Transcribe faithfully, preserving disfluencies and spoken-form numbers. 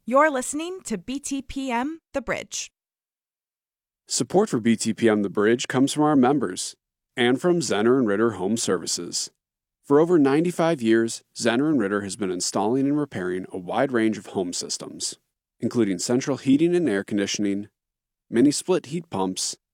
You're listening to B T P M The Bridge. Support for B T P M The Bridge comes from our members and from Zenner and Ritter Home Services. For over ninety-five years, Zenner and Ritter has been installing and repairing a wide range of home systems, including central heating and air conditioning, mini split heat pumps,